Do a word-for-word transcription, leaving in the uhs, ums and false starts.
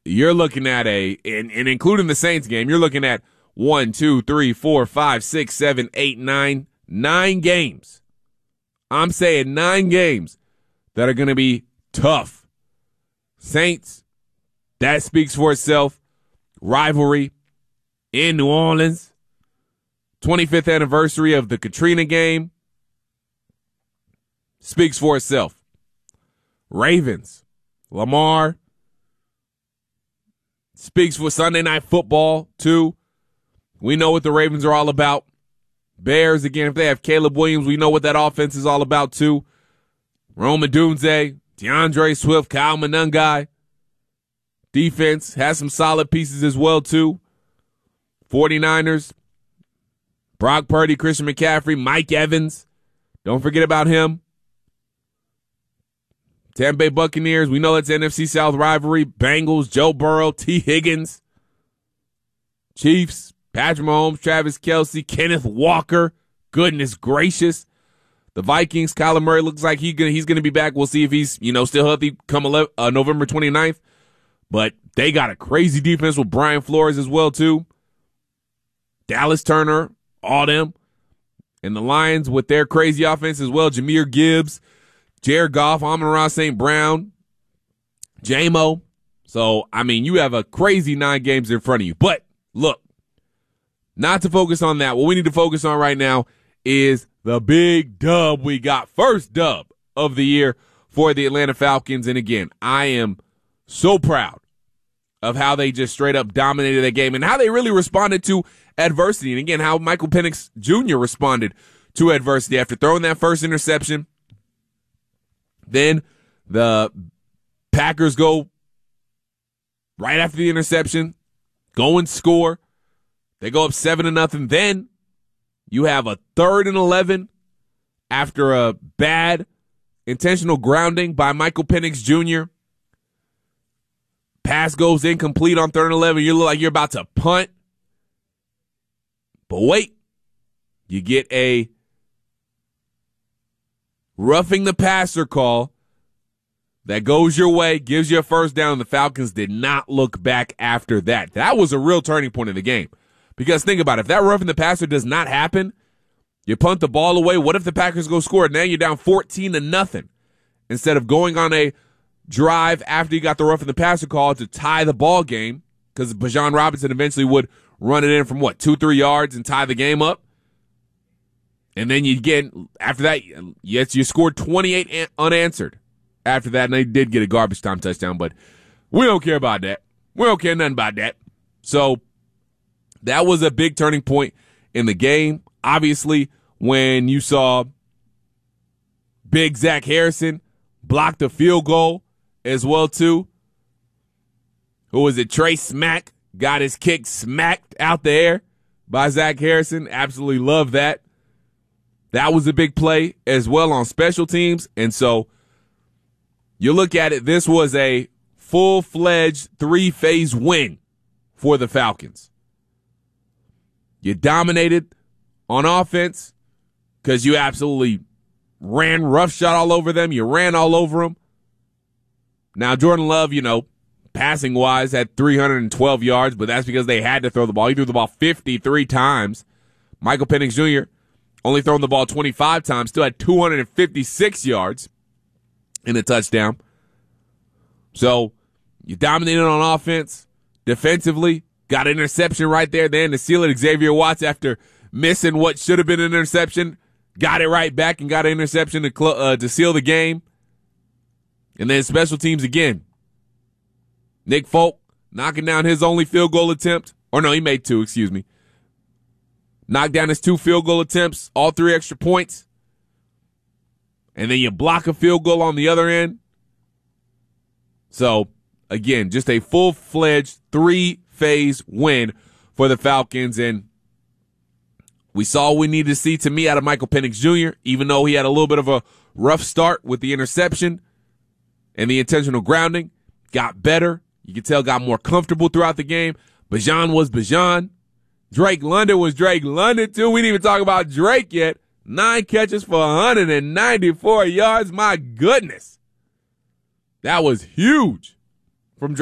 you're looking at a, and, and including the Saints game, you're looking at one, two, three, four, five, six, seven, eight, nine, nine games. I'm saying nine games that are going to be tough. Saints, that speaks for itself. Rivalry in New Orleans. twenty-fifth anniversary of the Katrina game. Speaks for itself. Ravens, Lamar. Speaks for Sunday Night Football, too. We know what the Ravens are all about. Bears, again, if they have Caleb Williams, we know what that offense is all about, too. Rome Odunze, DeAndre Swift, Kyle Monangai. Defense has some solid pieces as well, too. 49ers, Brock Purdy, Christian McCaffrey, Mike Evans. Don't forget about him. Tampa Bay Buccaneers, we know it's N F C South rivalry. Bengals, Joe Burrow, T. Higgins. Chiefs, Patrick Mahomes, Travis Kelce, Kenneth Walker. Goodness gracious. The Vikings, Kyler Murray looks like he gonna, he's going to be back. We'll see if he's, you know, still healthy come eleven, uh, November twenty-ninth. But they got a crazy defense with Brian Flores as well, too. Dallas Turner, all them. And the Lions with their crazy offense as well. Jahmyr Gibbs, Jared Goff, Amon-Ra Saint Brown, J-Mo. So, I mean, you have a crazy nine games in front of you. But, look, not to focus on that. What we need to focus on right now is the big dub we got. First dub of the year for the Atlanta Falcons. And, again, I am so proud of how they just straight up dominated that game and how they really responded to adversity. And, again, how Michael Penix Junior responded to adversity after throwing that first interception. Then the Packers go right after the interception, go and score. They go up seven to nothing. Then you have a third and eleven after a bad intentional grounding by Michael Penix Junior Pass goes incomplete on third and eleven. You look like you're about to punt. But wait, you get a roughing the passer call that goes your way, gives you a first down. The Falcons did not look back after that. That was a real turning point in the game. Because think about it, if that roughing the passer does not happen, you punt the ball away. What if the Packers go score? Now you're down fourteen to nothing. Instead of going on a drive after you got the roughing the passer call to tie the ball game, because Bijan Robinson eventually would run it in from what, two, three yards and tie the game up. And then you get, after that, yes, you scored twenty-eight unanswered after that, and they did get a garbage time touchdown, but we don't care about that. We don't care nothing about that. So that was a big turning point in the game. Obviously, when you saw big Zach Harrison block the field goal as well, too. Who was it? Trey Smack got his kick smacked out the air by Zach Harrison. Absolutely love that. That was a big play as well on special teams. And so you look at it, this was a full-fledged three-phase win for the Falcons. You dominated on offense because you absolutely ran roughshod all over them. You ran all over them. Now, Jordan Love, you know, passing-wise had three hundred twelve yards, but that's because they had to throw the ball. He threw the ball fifty-three times. Michael Penix Junior only thrown the ball twenty-five times, still had two hundred fifty-six yards in a touchdown. So you dominated on offense. Defensively, got an interception right there then to seal it. Xavier Watts, after missing what should have been an interception, got it right back and got an interception to cl- uh, to seal the game. And then special teams again. Nick Folk knocking down his only field goal attempt. Or no, he made two, excuse me. Knocked down his two field goal attempts, all three extra points. And then you block a field goal on the other end. So, again, just a full-fledged three-phase win for the Falcons. And we saw what we needed to see, to me, out of Michael Penix Junior, even though he had a little bit of a rough start with the interception and the intentional grounding. Got better. You could tell got more comfortable throughout the game. Bijan was Bijan. Drake London was Drake London, too. We didn't even talk about Drake yet. Nine catches for one hundred ninety-four yards. My goodness. That was huge.